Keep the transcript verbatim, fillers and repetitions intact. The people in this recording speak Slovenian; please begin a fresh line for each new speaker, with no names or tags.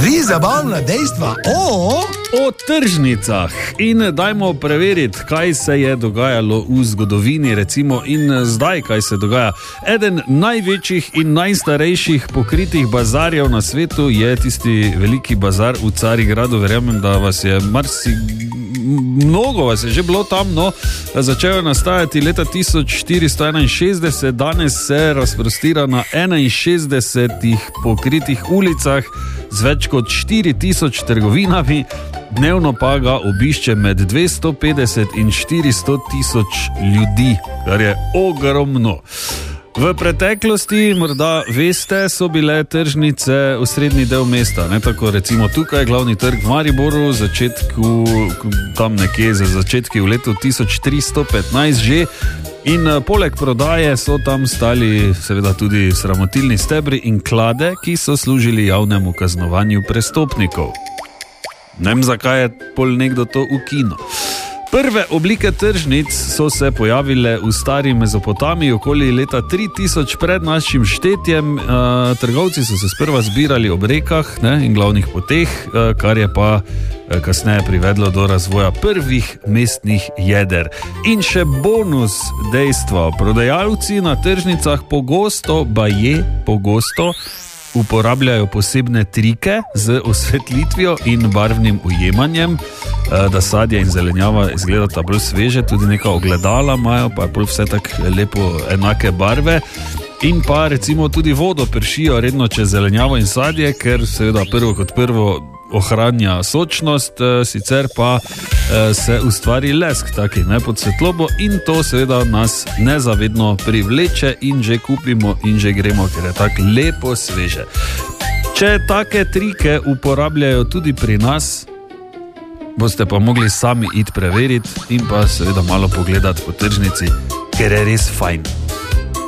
Tri zabavna dejstva o...
o tržnicah. In dajmo preveriti, kaj se je dogajalo v zgodovini, recimo, in zdaj, kaj se dogaja. Eden največjih in najstarejših pokritih bazarjev na svetu je tisti veliki bazar v Carigradu. Verjamem, da vas je marsi... mnogo vas je že bilo tam, no, začel je nastajati leta tisoč štiristo enainšestdeset, danes se razprostira na enainšestdesetih pokritih ulicah z več kot štiri tisoč trgovinami, dnevno pa ga obišče med dvesto petdeset in štiristo tisoč ljudi, kar je ogromno. V preteklosti, morda veste, so bile tržnice osrednji del mesta, ne, tako recimo tukaj glavni trg v Mariboru, začetku, tam nekje za začetki v letu tisoč tristo petnajst že, in poleg prodaje so tam stali seveda tudi sramotilni stebri in klade, ki so služili javnemu kaznovanju prestopnikov. Ne vem, zakaj je pol nekdo to ukinil. Prve oblike tržnic so se pojavile v stari Mezopotamiji okoli leta tri tisoč pred našim štetjem. E, trgovci so se sprva zbirali ob rekah, ne, in glavnih poteh, e, kar je pa e, kasneje privedlo do razvoja prvih mestnih jeder. In še bonus dejstva. Prodajalci na tržnicah pogosto, baje pogosto, uporabljajo posebne trike z osvetlitvijo in barvnim ujemanjem, da sadje in zelenjava izgledata bolj sveže, tudi neka ogledala imajo, pa je bolj vse tako lepo enake barve. In pa recimo tudi vodo pršijo redno čez zelenjavo in sadje, ker seveda prvo kot prvo ohranja sočnost, sicer pa se ustvari lesk taki, ne, pod svetlobo, in to seveda nas nezavedno privleče in že kupimo in že gremo, ker je tako lepo sveže. Če take trike uporabljajo tudi pri nas, boste pa mogli sami iti preveriti in pa seveda malo pogledati po tržnici, ker je res fajn.